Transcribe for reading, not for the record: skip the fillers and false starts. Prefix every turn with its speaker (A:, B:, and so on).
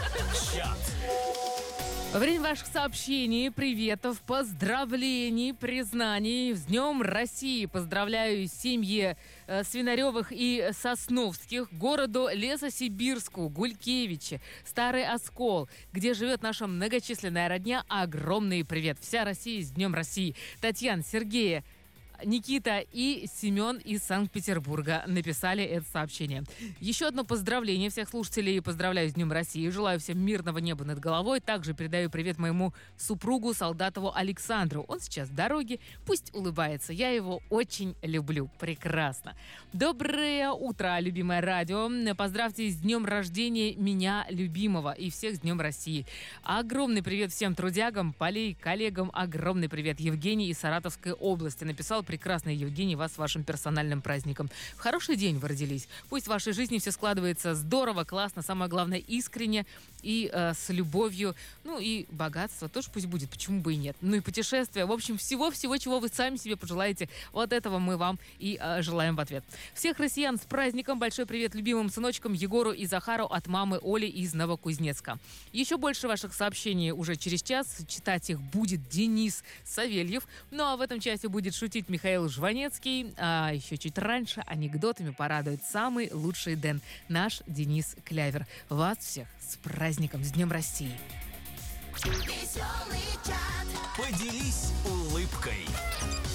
A: Чат.
B: Время ваших сообщений, приветов, поздравлений, признаний. С Днем России! Поздравляю семьи Свинаревых и Сосновских, городу Лесосибирску, Гулькевичи, Старый Оскол, где живет наша многочисленная родня. Огромный привет! Вся Россия с Днем России! Татьяна, Сергея, Никита и Семен из Санкт-Петербурга написали это сообщение. Еще одно поздравление всех слушателей. Поздравляю с Днем России. Желаю всем мирного неба над головой. Также передаю привет моему супругу Солдатову Александру. Он сейчас в дороге. Пусть улыбается. Я его очень люблю. Прекрасно. Доброе утро, любимое радио. Поздравьте с днем рождения меня, любимого, и всех с Днем России. Огромный привет всем трудягам, полей, коллегам. Огромный привет Евгений из Саратовской области. Написал прекрасный Евгений вас с вашим персональным праздником. В хороший день вы родились. Пусть в вашей жизни все складывается здорово, классно, самое главное искренне и с любовью. Ну и богатство тоже пусть будет, почему бы и нет. Ну и путешествия. В общем, всего-всего, чего вы сами себе пожелаете. Вот этого мы вам и желаем в ответ. Всех россиян с праздником. Большой привет любимым сыночкам Егору и Захару от мамы Оли из Новокузнецка. Еще больше ваших сообщений уже через час. Читать их будет Денис Савельев. Ну а в этом часе будет шутить Михаил Жванецкий. А еще чуть раньше анекдотами порадует самый лучший Дэн, наш Денис Клявер. Вас всех с праздником, с Днем России!
A: Поделись улыбкой.